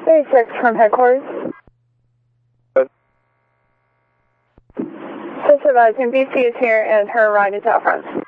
36 from headquarters. Good. Just advising, BC is here and her ride is out front.